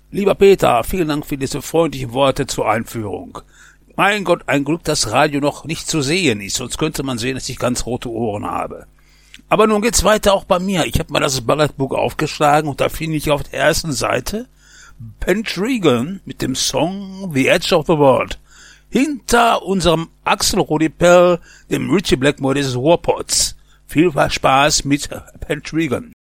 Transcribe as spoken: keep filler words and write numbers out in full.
Lieber Peter, vielen Dank für diese freundlichen Worte zur Einführung. Mein Gott, ein Glück, dass Radio noch nicht zu sehen ist, sonst könnte man sehen, dass ich ganz rote Ohren habe. Aber nun geht's weiter auch bei mir. Ich habe mal das Balladbuch aufgeschlagen und da finde ich auf der ersten Seite Pendragon mit dem Song The Edge of the World. Hinter unserem Axel Rodipell, dem Ritchie Blackmore des Ruhrpots. Viel Spaß mit Pendragon.